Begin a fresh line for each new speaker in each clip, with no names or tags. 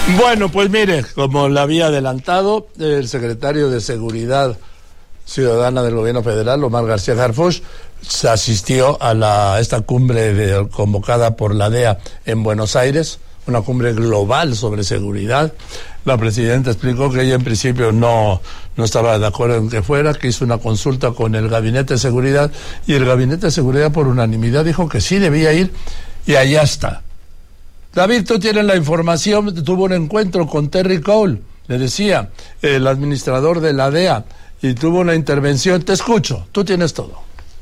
Bueno, pues mire, como le había adelantado, el secretario de Seguridad Ciudadana del Gobierno Federal, Omar García Harfuch, se asistió a esta cumbre convocada por la DEA en Buenos Aires, una cumbre global sobre seguridad. La presidenta explicó que ella en principio no estaba de acuerdo en que fuera, que hizo una consulta con el Gabinete de Seguridad, y el Gabinete de Seguridad por unanimidad dijo que sí debía ir, y allá está. David, tú tienes la información, tuvo un encuentro con Terry Cole, le decía, el administrador de la DEA, y tuvo una intervención. Te escucho, tú tienes todo.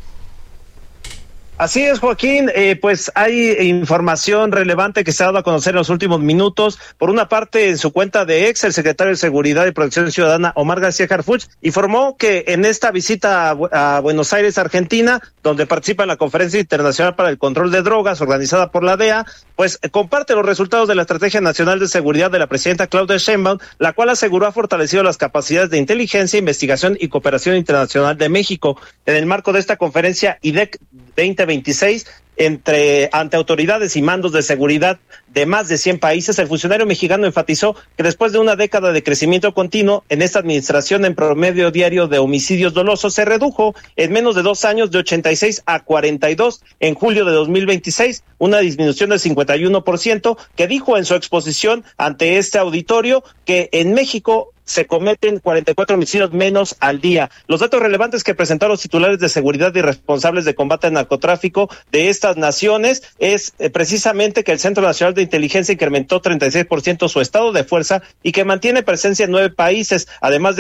Así es, Joaquín, pues hay información relevante que se ha dado a conocer en los últimos minutos. Por una parte, en su cuenta de X, el secretario de Seguridad y Protección Ciudadana, Omar García Harfuch, informó que en esta visita a Buenos Aires, Argentina, donde participa en la Conferencia Internacional para el Control de Drogas, organizada por la DEA, pues comparte los resultados de la Estrategia Nacional de Seguridad de la presidenta Claudia Sheinbaum, la cual aseguró ha fortalecido las capacidades de inteligencia, investigación y cooperación internacional de México. En el marco de esta conferencia IDEC 2026, ante autoridades y mandos de seguridad de más de 100 países, el funcionario mexicano enfatizó que después de una década de crecimiento continuo, en esta administración en promedio diario de homicidios dolosos se redujo en menos de 2 años de 86 a 42 en julio de 2026, una disminución del 51%, que dijo en su exposición ante este auditorio que en México se cometen 44 homicidios menos al día. Los datos relevantes que presentaron los titulares de seguridad y responsables de combate al narcotráfico de estas naciones es precisamente que el Centro Nacional de Inteligencia incrementó 36% su estado de fuerza y que mantiene presencia en 9 países, además de